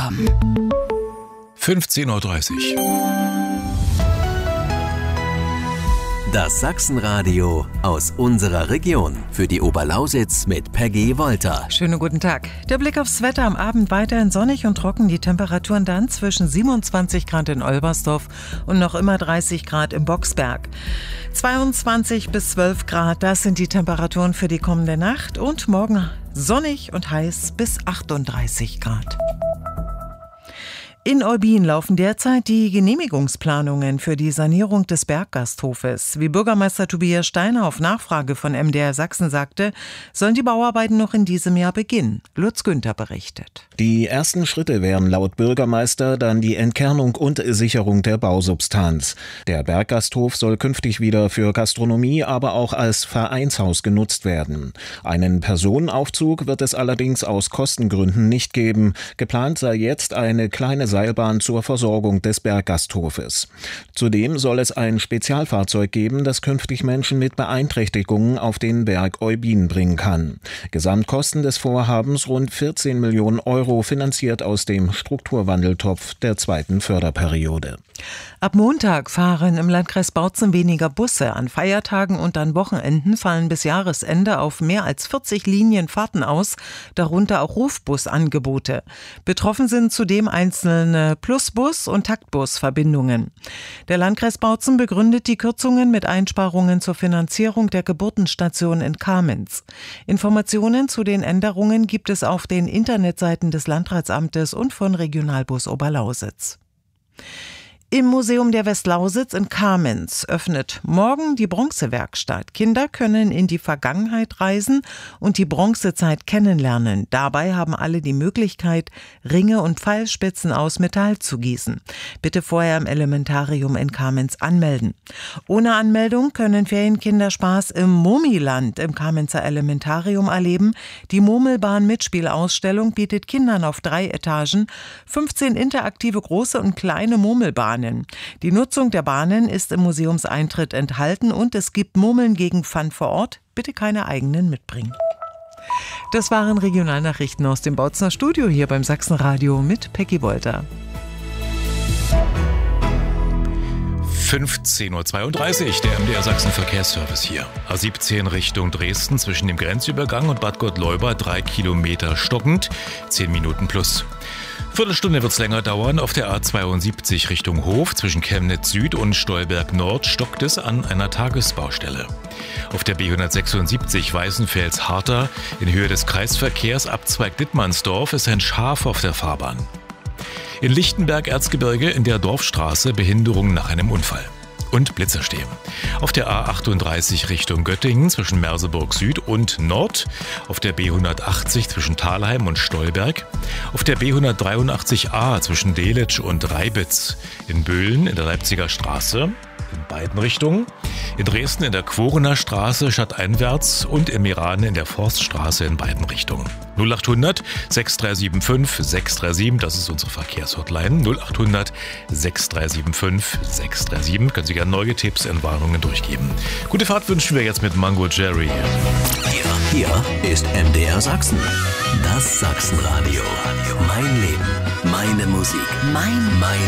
bekommen. 15.30 Uhr. Das Sachsenradio aus unserer Region. Für die Oberlausitz mit Peggy Wolter. Schönen guten Tag. Der Blick aufs Wetter: am Abend weiterhin sonnig und trocken. Die Temperaturen dann zwischen 27 Grad in Olbersdorf und noch immer 30 Grad im Boxberg. 22 bis 12 Grad, das sind die Temperaturen für die kommende Nacht. Und morgen sonnig und heiß bis 38 Grad. In Eubin laufen derzeit die Genehmigungsplanungen für die Sanierung des Berggasthofes. Wie Bürgermeister Tobias Steiner auf Nachfrage von MDR Sachsen sagte, sollen die Bauarbeiten noch in diesem Jahr beginnen. Lutz Günther berichtet. Die ersten Schritte wären laut Bürgermeister dann die Entkernung und Sicherung der Bausubstanz. Der Berggasthof soll künftig wieder für Gastronomie, aber auch als Vereinshaus genutzt werden. Einen Personenaufzug wird es allerdings aus Kostengründen nicht geben. Geplant sei jetzt eine kleine Seilbahn zur Versorgung des Berggasthofes. Zudem soll es ein Spezialfahrzeug geben, das künftig Menschen mit Beeinträchtigungen auf den Berg Eubin bringen kann. Gesamtkosten des Vorhabens rund 14 Millionen Euro, finanziert aus dem Strukturwandeltopf der zweiten Förderperiode. Ab Montag fahren im Landkreis Bautzen weniger Busse. An Feiertagen und an Wochenenden fallen bis Jahresende auf mehr als 40 Linien Fahrten aus, darunter auch Rufbusangebote. Betroffen sind zudem einzelne Plusbus- und Taktbusverbindungen. Der Landkreis Bautzen begründet die Kürzungen mit Einsparungen zur Finanzierung der Geburtenstation in Kamenz. Informationen zu den Änderungen gibt es auf den Internetseiten des Landratsamtes und von Regionalbus Oberlausitz. Im Museum der Westlausitz in Kamenz öffnet morgen die Bronzewerkstatt. Kinder können in die Vergangenheit reisen und die Bronzezeit kennenlernen. Dabei haben alle die Möglichkeit, Ringe und Pfeilspitzen aus Metall zu gießen. Bitte vorher im Elementarium in Kamenz anmelden. Ohne Anmeldung können Ferienkinder Spaß im Murmiland im Kamenzer Elementarium erleben. Die Murmelbahn-Mitspielausstellung bietet Kindern auf 3 Etagen 15 interaktive große und kleine Murmelbahnen. Die Nutzung der Bahnen ist im Museumseintritt enthalten und es gibt Murmeln gegen Pfand vor Ort. Bitte keine eigenen mitbringen. Das waren Regionalnachrichten aus dem Bautzener Studio hier beim Sachsenradio mit Peggy Wolter. 15.32 Uhr, der MDR Sachsen Verkehrsservice hier. A17 Richtung Dresden zwischen dem Grenzübergang und Bad Gottleuba 3 Kilometer stockend, 10 Minuten plus. Viertelstunde wird es länger dauern. Auf der A72 Richtung Hof zwischen Chemnitz Süd und Stolberg Nord stockt es an einer Tagesbaustelle. Auf der B176 Weißenfels-Harter in Höhe des Kreisverkehrs Abzweig Dittmannsdorf ist ein Schaf auf der Fahrbahn. In Lichtenberg-Erzgebirge in der Dorfstraße Behinderung nach einem Unfall. Und Blitzer stehen. Auf der A38 Richtung Göttingen zwischen Merseburg Süd und Nord, auf der B180 zwischen Thalheim und Stolberg, auf der B183a zwischen Delitzsch und Reibitz, in Böhlen in der Leipziger Straße, in beiden Richtungen, in Dresden in der Quorener Straße stadteinwärts und in Meran in der Forststraße in beiden Richtungen. 0800 6375 637, das ist unsere Verkehrshotline. 0800 6375 637. Können Sie gerne neue Tipps, Entwarnungen durchgeben. Gute Fahrt wünschen wir jetzt mit Mango Jerry. Hier ist MDR Sachsen. Das Sachsenradio. Mein Leben, meine Musik, mein